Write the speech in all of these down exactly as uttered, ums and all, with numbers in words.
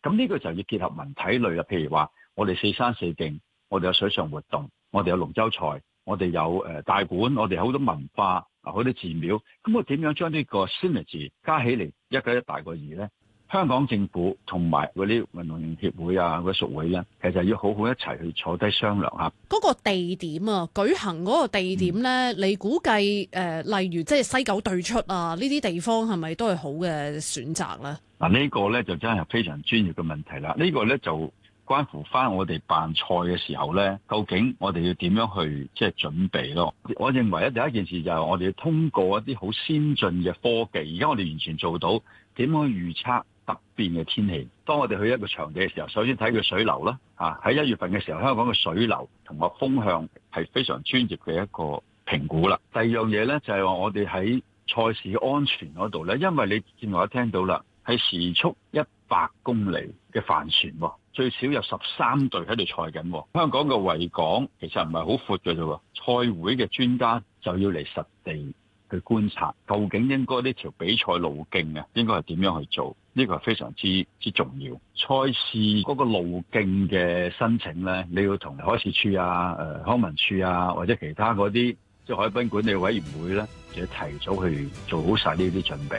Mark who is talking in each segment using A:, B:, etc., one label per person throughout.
A: 咁呢個就要結合文體類啦，譬如話我哋四山四徑，我哋有水上活動，我哋有龍舟賽，我哋有誒大館，我哋好多文化啊，好多寺廟。咁我點樣將呢個 synergy 加起嚟，一加一大過二咧？香港政府同埋嗰啲運動員協會啊、嗰啲屬會咧，其實要好好一齊去坐低商量下
B: 嗰個地點啊，舉行嗰個地點咧，嗯、你估計誒、呃，例如即係西九對出啊，呢啲地方係咪都係好嘅選擇咧？
A: 嗱，呢個咧就真係非常專業嘅問題啦。呢個咧就關乎翻我哋辦賽嘅時候咧，究竟我哋要點樣去即係準備咯？我認為咧第一件事就係我哋要通過一啲好先進嘅科技，而家我哋完全做到點樣預測突變嘅天氣。當我哋去一個場地嘅時候，首先睇佢水流啦，啊喺一月份嘅時候，香港嘅水流同埋風向係非常專業嘅一個評估啦。第二樣嘢咧就係話我哋喺賽事嘅安全嗰度咧，因為你見我聽到啦。係時速一百公里嘅帆船，最少有十三隊喺度賽緊。香港嘅維港其實唔係好闊嘅啫，賽會嘅專家就要嚟實地去觀察，究竟應該呢條比賽路徑啊，應該係點樣去做？呢個係非常之之重要。賽事嗰個路徑嘅申請咧，你要同海事處啊、誒康文署啊，或者其他嗰啲即係海濱管理委員會咧，就要提早去做好晒呢啲準備。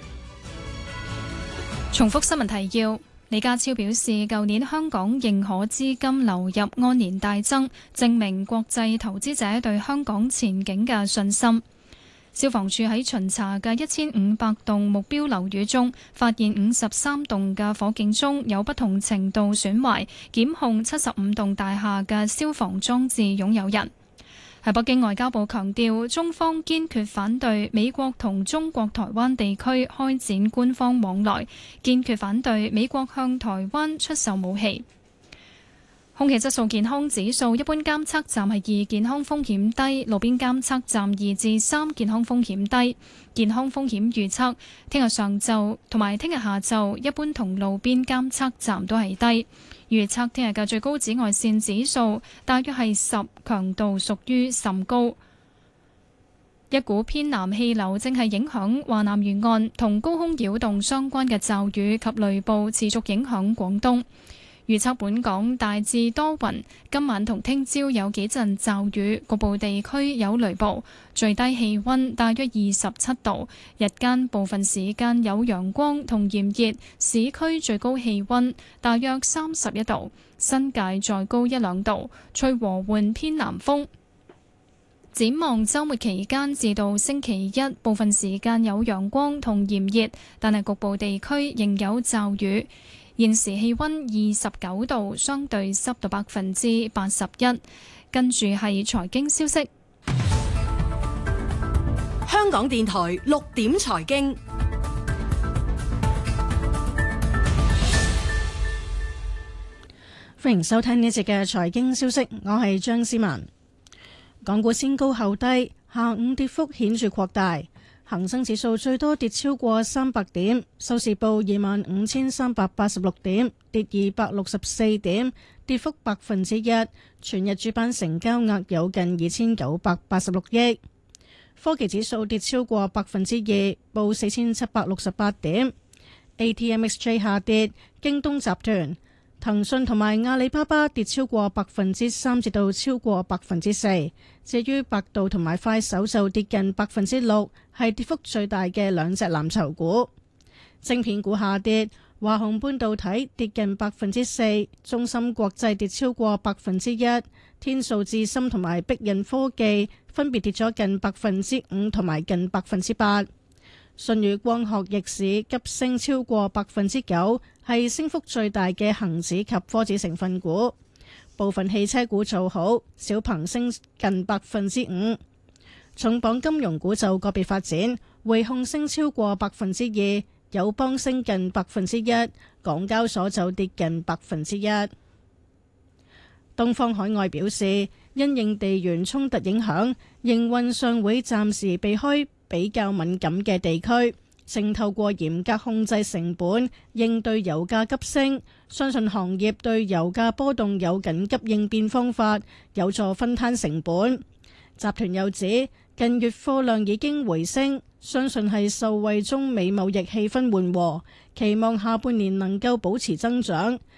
C: 重複新聞提要，李家超表示，舊年香港認可資金流入按年大增，證明國際投資者對香港前景嘅信心。消防處喺巡查嘅一千五百棟目標樓宇中，發現五十三棟嘅火警鐘有不同程度損壞，檢控七十五棟大廈嘅消防裝置擁有人。喺北京，外交部強調，中方堅決反對美國同中國台灣地區開展官方往來，堅決反對美國向台灣出售武器。空氣質素健康指數，一般監測站係二，健康風險低；路邊監測站二至三，健康風險低。健康風險預測，聽日上晝同埋聽日下晝，一般同路邊監測站都係低。預測聽日嘅最高紫外線指數大約係十，強度屬於甚高。一股偏南氣流正係影響華南沿岸，同高空擾動相關嘅驟雨及雷暴持續影響廣東。預測本港大致多雲，今晚同聽朝有幾陣驟雨，局部地區有雷暴，最低氣溫大約二十七度，日間部分時間有陽光同炎熱，市區最高氣溫大約三十一度，新界再高一兩度，吹和緩偏南風。展望週末期間至到星期一，部分時間有陽光同炎熱，但係局部地區仍有驟雨。現時氣溫二十九度，相對濕度百分之八十一。跟住係財經消息。
D: 香港電台六點財經，
E: 歡迎收聽呢一節嘅財經消息，我係張思文。港股先高後低，下午跌幅顯著擴大。恒生指數最多跌超過三百點，收市報二萬五千三百八十六點，跌二百六十四點，跌幅百分之一。全日主板成交額有近二千九百八十六億。科技指數跌超過百分之二，報四千七百六十八點。A T M X J 下跌，京東集團、騰訊同埋阿里巴巴跌超過百分之三至到超過百分之四，至於百度同埋快手就跌近百分之六，係跌幅最大嘅兩隻藍籌股。晶片股下跌，華虹半導體跌近百分之四，中芯國際跌超過百分之一，天數智深同埋碧印科技分別跌咗近百分之五同埋近百分之八。舜宇光學逆市急升超過百分之九，係升幅最大嘅恒指及科指成分股。部分汽車股做好，小鵬升近百分之五。重磅金融股就個別發展，匯控升超過百分之二，友邦升近百分之一，港交所就跌近百分之一。東方海外表示，因應地緣衝突影響，營運上會暫時避開比較敏感嘅地區，正透過嚴格控制成本應對油價急升。相信行業對油價波動有緊急應變方法，有助分攤成本。集團又指，近月貨量已經回升，相信係受惠中美貿易氣氛緩和，期望下半年能夠保持增長。